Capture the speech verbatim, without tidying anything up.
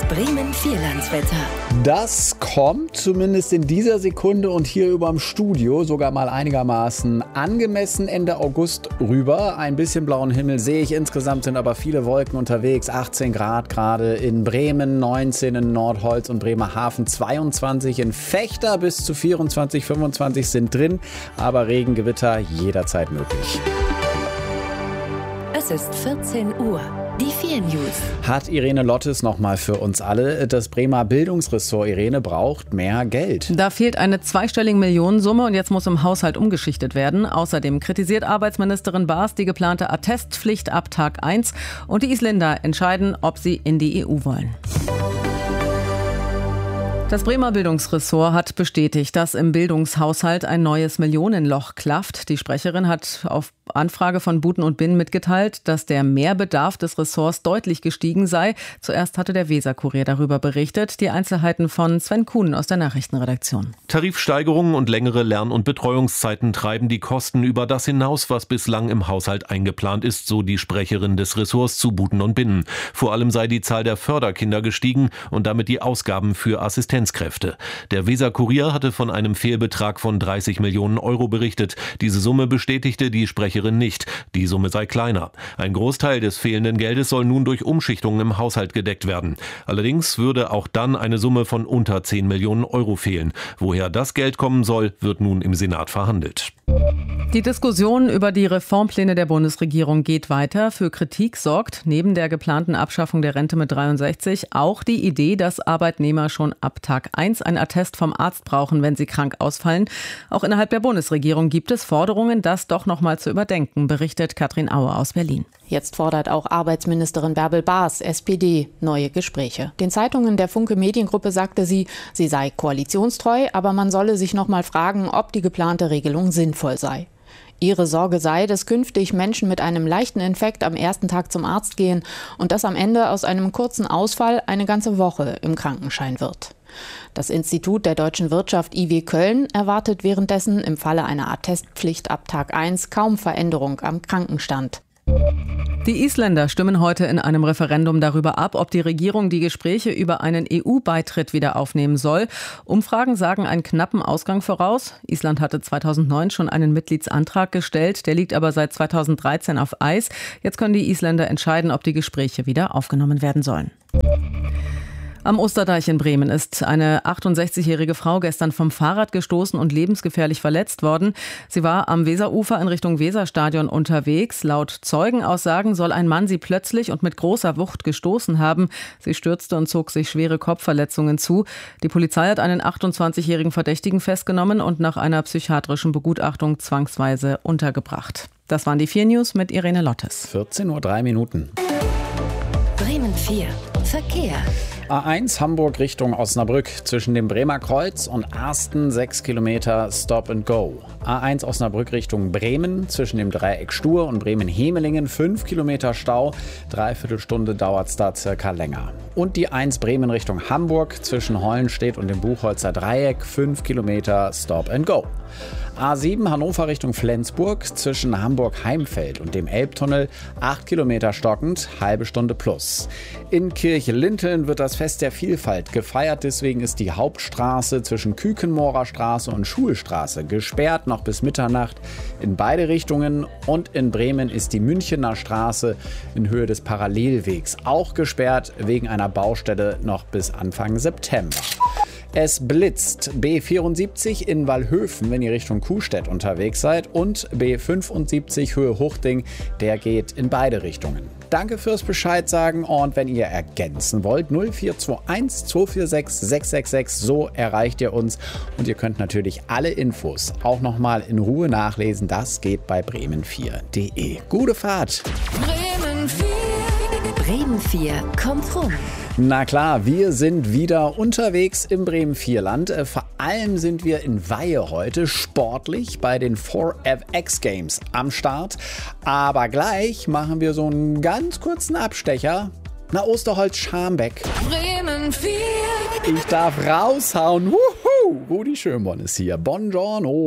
Bremen Vierlandswetter. Das kommt zumindest in dieser Sekunde und hier überm Studio sogar mal einigermaßen angemessen Ende August rüber. Ein bisschen blauen Himmel sehe ich, insgesamt sind aber viele Wolken unterwegs. achtzehn Grad gerade in Bremen, neunzehn in Nordholz und Bremerhaven, zweiundzwanzig in Vechta, bis zu vierundzwanzig, fünfundzwanzig sind drin, aber Regen, Gewitter jederzeit möglich. Es ist vierzehn Uhr. Die vier News. Hat Irene Lottes nochmal für uns alle. Das Bremer Bildungsressort, Irene, braucht mehr Geld. Da fehlt eine zweistellige Millionensumme und jetzt muss im Haushalt umgeschichtet werden. Außerdem kritisiert Arbeitsministerin Baas die geplante Attestpflicht ab Tag eins und die Isländer entscheiden, ob sie in die E U wollen. Das Bremer Bildungsressort hat bestätigt, dass im Bildungshaushalt ein neues Millionenloch klafft. Die Sprecherin hat auf Anfrage von Buten und Binn mitgeteilt, dass der Mehrbedarf des Ressorts deutlich gestiegen sei. Zuerst hatte der Weser-Kurier darüber berichtet. Die Einzelheiten von Sven Kuhn aus der Nachrichtenredaktion. Tarifsteigerungen und längere Lern- und Betreuungszeiten treiben die Kosten über das hinaus, was bislang im Haushalt eingeplant ist, so die Sprecherin des Ressorts zu Buten und Binn. Vor allem sei die Zahl der Förderkinder gestiegen und damit die Ausgaben für Assistenzkräfte. Der Weser-Kurier hatte von einem Fehlbetrag von dreißig Millionen Euro berichtet. Diese Summe bestätigte die Sprecherin nicht. Die Summe sei kleiner. Ein Großteil des fehlenden Geldes soll nun durch Umschichtungen im Haushalt gedeckt werden. Allerdings würde auch dann eine Summe von unter zehn Millionen Euro fehlen. Woher das Geld kommen soll, wird nun im Senat verhandelt. Die Diskussion über die Reformpläne der Bundesregierung geht weiter. Für Kritik sorgt neben der geplanten Abschaffung der Rente mit dreiundsechzig auch die Idee, dass Arbeitnehmer schon ab Tag eins ein Attest vom Arzt brauchen, wenn sie krank ausfallen. Auch innerhalb der Bundesregierung gibt es Forderungen, das doch noch mal zu überdenken, berichtet Katrin Aue aus Berlin. Jetzt fordert auch Arbeitsministerin Bärbel Baas, S P D, neue Gespräche. Den Zeitungen der Funke Mediengruppe sagte sie, sie sei koalitionstreu, aber man solle sich noch mal fragen, ob die geplante Regelung sinnvoll sei. Ihre Sorge sei, dass künftig Menschen mit einem leichten Infekt am ersten Tag zum Arzt gehen und dass am Ende aus einem kurzen Ausfall eine ganze Woche im Krankenschein wird. Das Institut der deutschen Wirtschaft I W Köln erwartet währenddessen im Falle einer Attestpflicht ab Tag eins kaum Veränderung am Krankenstand. Die Isländer stimmen heute in einem Referendum darüber ab, ob die Regierung die Gespräche über einen E U-Beitritt wieder aufnehmen soll. Umfragen sagen einen knappen Ausgang voraus. Island hatte zweitausendneun schon einen Mitgliedsantrag gestellt, der liegt aber seit zweitausenddreizehn auf Eis. Jetzt können die Isländer entscheiden, ob die Gespräche wieder aufgenommen werden sollen. Am Osterdeich in Bremen ist eine achtundsechzigjährige Frau gestern vom Fahrrad gestoßen und lebensgefährlich verletzt worden. Sie war am Weserufer in Richtung Weserstadion unterwegs. Laut Zeugenaussagen soll ein Mann sie plötzlich und mit großer Wucht gestoßen haben. Sie stürzte und zog sich schwere Kopfverletzungen zu. Die Polizei hat einen achtundzwanzigjährigen Verdächtigen festgenommen und nach einer psychiatrischen Begutachtung zwangsweise untergebracht. Das waren die vier News mit Irene Lottes. vierzehn Uhr drei Minuten. Bremen vier. Verkehr. A eins Hamburg Richtung Osnabrück zwischen dem Bremer Kreuz und Arsten sechs Kilometer Stop and Go. A eins Osnabrück Richtung Bremen zwischen dem Dreieck Stur und Bremen-Hemelingen fünf Kilometer Stau. Dreiviertel Stunde dauert es da circa länger. Und die eins Bremen Richtung Hamburg zwischen Hollenstedt und dem Buchholzer Dreieck fünf Kilometer Stop and Go. A sieben Hannover Richtung Flensburg zwischen Hamburg-Heimfeld und dem Elbtunnel acht Kilometer stockend, halbe Stunde plus. In Kirchlinteln wird das Fest der Vielfalt gefeiert, deswegen ist die Hauptstraße zwischen Kükenmoorer Straße und Schulstraße gesperrt, noch bis Mitternacht in beide Richtungen. Und in Bremen ist die Münchener Straße in Höhe des Parallelwegs auch gesperrt, wegen einer Baustelle noch bis Anfang September. Es blitzt B vierundsiebzig in Wallhöfen, wenn ihr Richtung Kuhstedt unterwegs seid, und B fünfundsiebzig Höhe Huchting, der geht in beide Richtungen. Danke fürs Bescheid sagen und wenn ihr ergänzen wollt, null vier zwei eins zwei vier sechs sechs sechs sechs, so erreicht ihr uns und ihr könnt natürlich alle Infos auch nochmal in Ruhe nachlesen, das geht bei bremen vier punkt de. Gute Fahrt! Bremen vier. Bremen vier kommt rum. Na klar, wir sind wieder unterwegs im Bremen Vierland. Vor allem sind wir in Weihe heute sportlich bei den vier F X Games am Start. Aber gleich machen wir so einen ganz kurzen Abstecher nach Osterholz-Scharmbeck. Bremen vier. Ich darf raushauen. Wuhu! Rudi Schönborn ist hier. Buongiorno.